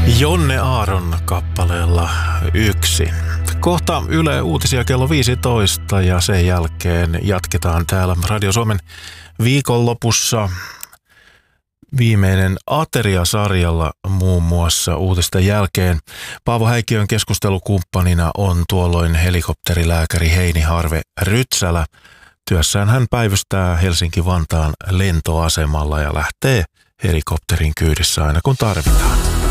Jonne Aaron kappaleella 1. Kohta Yle Uutisia kello 15 ja sen jälkeen jatketaan täällä Radio Suomen viikonlopussa viimeinen Ateria-sarjalla muun muassa uutisten jälkeen. Paavo Häikkiön keskustelukumppanina on tuolloin helikopterilääkäri Heini Harve Rytsälä. Työssään hän päivystää Helsinki-Vantaan lentoasemalla ja lähtee helikopterin kyydissä aina kun tarvitaan.